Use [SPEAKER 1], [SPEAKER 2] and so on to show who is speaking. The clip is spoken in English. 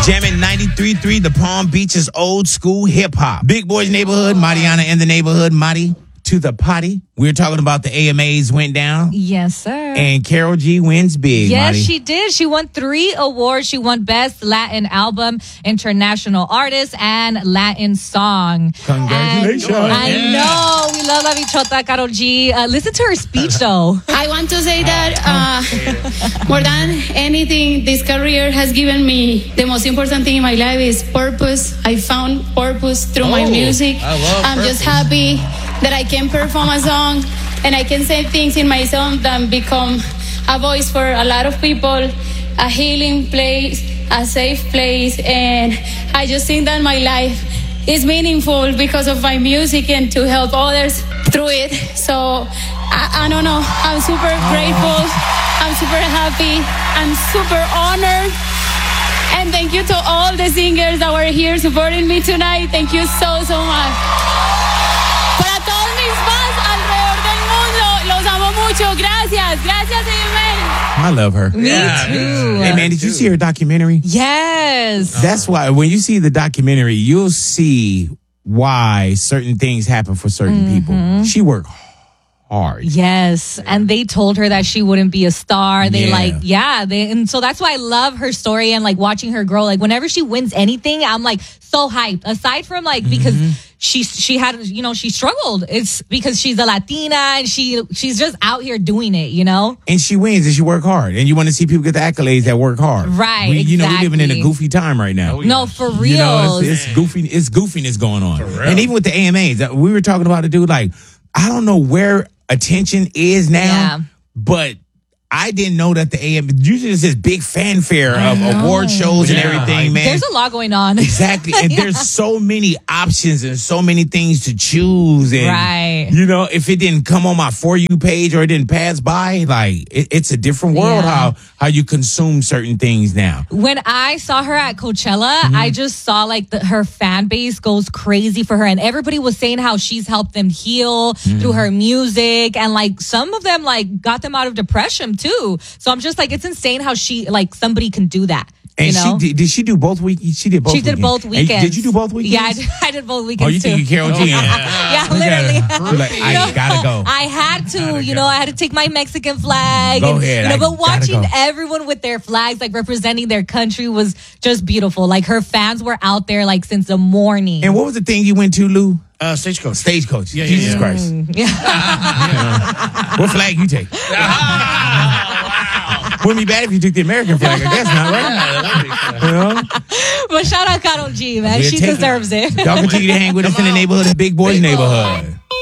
[SPEAKER 1] Jamming 93.3, the Palm Beaches old school hip hop. Big Boys Neighborhood, Mariana in the neighborhood, Mari to the potty. We're talking about the AMAs went down.
[SPEAKER 2] Yes, sir.
[SPEAKER 1] And Karol G wins big,
[SPEAKER 2] Yes,
[SPEAKER 1] Mari.
[SPEAKER 2] she did. She won 3 awards. She won Best Latin Album, International Artist, and Latin Song.
[SPEAKER 1] Congratulations.
[SPEAKER 2] And I know. We love La Bichota, Karol G. Listen to her speech, though.
[SPEAKER 3] I want to say that more than anything, this career has given me the most important thing in my life is purpose. I found purpose through my music. I'm just happy that I can perform a song and I can say things in my song that become a voice for a lot of people, a healing place, a safe place, and I just think that my life is meaningful because of my music and to help others through it. So I don't know, I'm super grateful, I'm super happy, I'm super honored, and thank you to all the singers that were here supporting me tonight. Thank you so much. Para todos mis fans alrededor del mundo, los amo mucho. Gracias, amen.
[SPEAKER 1] I love her.
[SPEAKER 2] Me too.
[SPEAKER 1] Hey, man, did you see her documentary?
[SPEAKER 2] Yes.
[SPEAKER 1] That's why when you see the documentary, you'll see why certain things happen for certain people. She worked hard.
[SPEAKER 2] Yes, and they told her that she wouldn't be a star. They and so that's why I love her story and like watching her grow. Like whenever she wins anything, I'm like so hyped. Aside from like because she had, you know, she struggled. It's because she's a Latina and she's just out here doing it, you know?
[SPEAKER 1] And she wins and she work hard. And you want to see people get the accolades that work hard.
[SPEAKER 2] Right,
[SPEAKER 1] You know, we're living in a
[SPEAKER 2] exactly.
[SPEAKER 1] goofy time right now.
[SPEAKER 2] No, for real.
[SPEAKER 1] You know, it's goofy. It's goofiness going on. And even with the AMAs, we were talking about it, dude. Like, I don't know where attention is now, but I didn't know that the AM usually is this big fanfare of award shows and everything, man.
[SPEAKER 2] There's a lot going on.
[SPEAKER 1] Exactly. And there's so many options and so many things to choose. And, you know, if it didn't come on my For You page or it didn't pass by, like, it's a different world how you consume certain things now.
[SPEAKER 2] When I saw her at Coachella, I just saw like her fan base goes crazy for her. And everybody was saying how she's helped them heal through her music. And like some of them like got them out of depression too. So I'm just like, it's insane how somebody can do that.
[SPEAKER 1] And
[SPEAKER 2] you know?
[SPEAKER 1] did she do both weekends? She did both weekends.
[SPEAKER 2] She did both weekends.
[SPEAKER 1] And did you do both weekends?
[SPEAKER 2] Yeah, I did both weekends
[SPEAKER 1] you
[SPEAKER 2] too.
[SPEAKER 1] think you Karol G?
[SPEAKER 2] Yeah, literally.
[SPEAKER 1] You're like, I gotta go.
[SPEAKER 2] I had to, I had to take my Mexican flag.
[SPEAKER 1] Go ahead.
[SPEAKER 2] But watching everyone with their flags, like representing their country was just beautiful. Like her fans were out there like since the morning.
[SPEAKER 1] And what was the thing you went to, Lou?
[SPEAKER 4] Stagecoach.
[SPEAKER 1] Stagecoach. Jesus Christ. What flag you take? Wouldn't be bad if you took the American flag, I guess not, right? You know?
[SPEAKER 2] But shout out Karol G, man. She deserves it.
[SPEAKER 1] Y'all continue to hang with us in the neighborhood, the Big Boys Neighborhood.